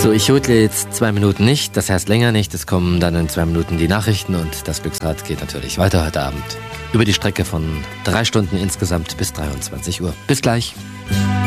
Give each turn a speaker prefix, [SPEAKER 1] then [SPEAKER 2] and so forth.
[SPEAKER 1] So, ich jodle jetzt 2 Minuten nicht, das heißt länger nicht. Es kommen dann in 2 Minuten die Nachrichten und das Glücksrad geht natürlich weiter heute Abend. Über die Strecke von 3 Stunden insgesamt bis 23 Uhr. Bis gleich.